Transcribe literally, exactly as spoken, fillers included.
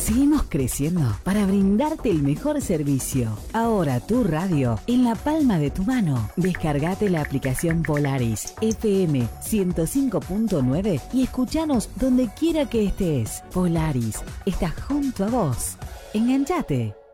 Seguimos creciendo para brindarte el mejor servicio. Ahora tu radio en la palma de tu mano. Descargate la aplicación Polaris F M ciento cinco punto nueve y escuchanos donde quiera que estés. Polaris está junto a vos. Enganchate.